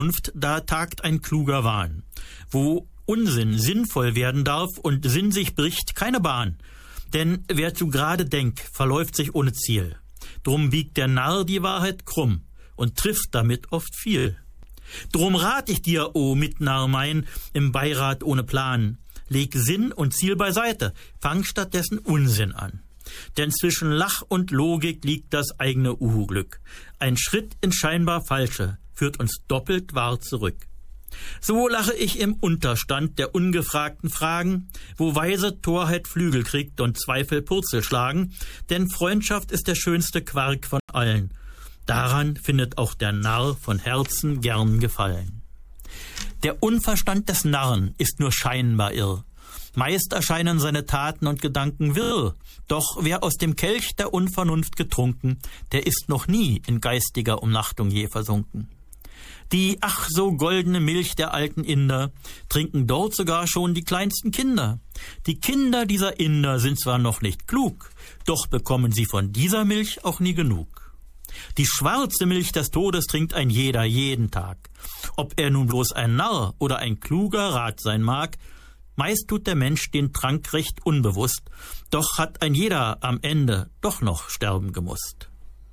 da tagt ein kluger Wahn, wo Unsinn sinnvoll werden darf und Sinn sich bricht keine Bahn. Denn wer zu gerade denkt, verläuft sich ohne Ziel. Drum biegt der Narr die Wahrheit krumm und trifft damit oft viel. Drum rat ich dir, o Mitnarr mein, im Beirat ohne Plan, leg Sinn und Ziel beiseite, fang stattdessen Unsinn an. Denn zwischen Lach und Logik liegt das eigene Uhu-Glück. Ein Schritt ins scheinbar Falsche führt uns doppelt wahr zurück. So lache ich im Unterstand der ungefragten Fragen, wo weise Torheit Flügel kriegt und Zweifel Purzel schlagen, denn Freundschaft ist der schönste Quark von allen. Daran findet auch der Narr von Herzen gern Gefallen. Der Unverstand des Narren ist nur scheinbar irr. Meist erscheinen seine Taten und Gedanken wirr. Doch wer aus dem Kelch der Unvernunft getrunken, der ist noch nie in geistiger Umnachtung je versunken. Die ach so goldene Milch der alten Inder trinken dort sogar schon die kleinsten Kinder. Die Kinder dieser Inder sind zwar noch nicht klug, doch bekommen sie von dieser Milch auch nie genug. Die schwarze Milch des Todes trinkt ein jeder jeden Tag. Ob er nun bloß ein Narr oder ein kluger Rat sein mag, meist tut der Mensch den Trank recht unbewusst, doch hat ein jeder am Ende doch noch sterben gemusst.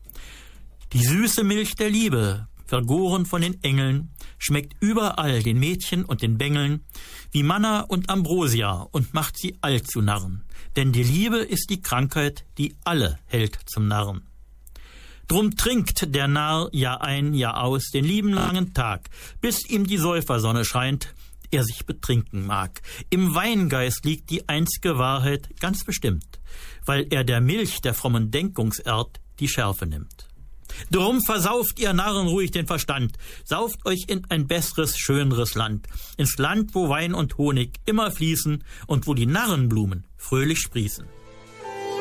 Die süße Milch der Liebe, vergoren von den Engeln, schmeckt überall den Mädchen und den Bengeln wie Manna und Ambrosia und macht sie all zu Narren, denn die Liebe ist die Krankheit, die alle hält zum Narren. Drum trinkt der Narr Jahr ein, Jahr aus den lieben langen Tag, bis ihm die Säufersonne scheint, er sich betrinken mag. Im Weingeist liegt die einzige Wahrheit ganz bestimmt, weil er der Milch der frommen Denkungsart die Schärfe nimmt. Drum versauft ihr Narren ruhig den Verstand, sauft euch in ein besseres, schöneres Land, ins Land, wo Wein und Honig immer fließen und wo die Narrenblumen fröhlich sprießen.